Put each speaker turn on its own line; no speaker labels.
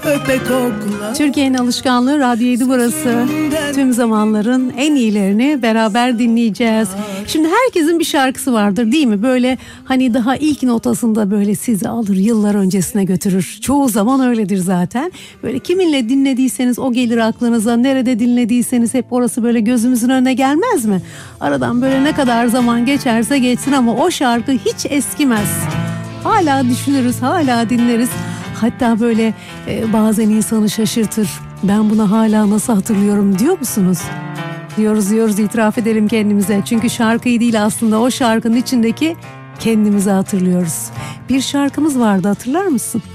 öpe kokla.
Türkiye'nin alışkanlığı Radyo 7 burası. Tüm zamanların en iyilerini beraber dinleyeceğiz. Şimdi herkesin bir şarkısı vardır değil mi? Böyle hani daha ilk notasında böyle sizi alır, yıllar öncesine götürür. Çoğu zaman öyledir zaten. Böyle kiminle dinlediyseniz o gelir aklınıza. Nerede dinlediyseniz hep orası böyle gözümüzün önüne gelmez mi? Aradan böyle ne kadar zaman geçerse geçsin ama o şarkı hiç eskimez. Hala düşünürüz, hala dinleriz. Hatta böyle bazen insanı şaşırtır. Ben bunu hala nasıl hatırlıyorum diyor musunuz? Diyoruz, itiraf edelim kendimize. Çünkü şarkıyı değil aslında o şarkının içindeki kendimizi hatırlıyoruz. Bir şarkımız vardı, hatırlar mısın?